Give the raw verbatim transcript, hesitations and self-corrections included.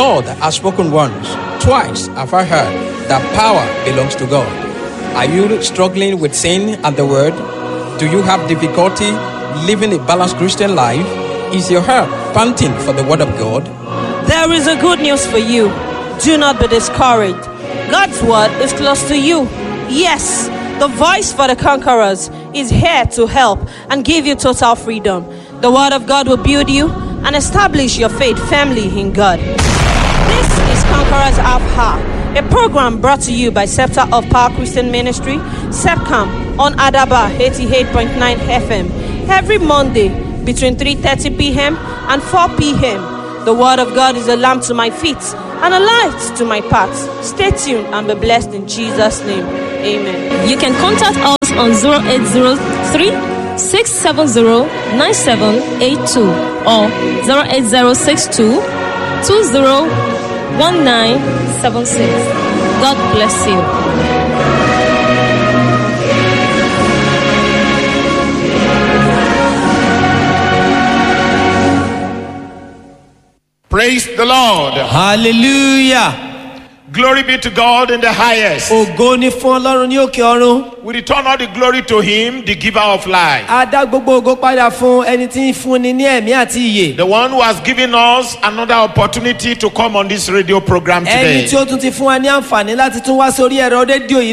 Lord has spoken once. Twice have I heard that power belongs to God. Are you struggling with sin and the word? Do you have difficulty living a balanced Christian life? Is your heart panting for the word of God? There is a good news for you. Do not be discouraged. God's word is close to you. Yes, the voice for the conquerors is here to help and give you total freedom. The word of God will build you and establish your faith firmly in God. This is Conquerors Alpha, a program brought to you by Scepter of Power Christian Ministry, SEPCAM, on Adaba eighty-eight point nine F M, every Monday between three thirty p.m. and four p.m. The word of God is a lamp to my feet and a light to my path. Stay tuned and be blessed in Jesus' name. Amen. You can contact us on zero eight zero three, six seven zero, nine seven eight two or zero eight zero six two, two zero one nine seven six. God bless you. Praise the Lord. Hallelujah. Glory be to God in the highest. Ògo ni fún Ọlọ́run ní òkè ọ̀run. We return all the glory to Him, the giver of life. A dá gbogbo ògo padà fún ẹni tí ń fúnni ní ẹ̀mí àti ìyè. The one who has given us another opportunity to come on this radio program today. Ẹni tí ó tún ti fún wa ní àǹfààní láti tún wá sórí ẹ̀rọ rédíò yìí.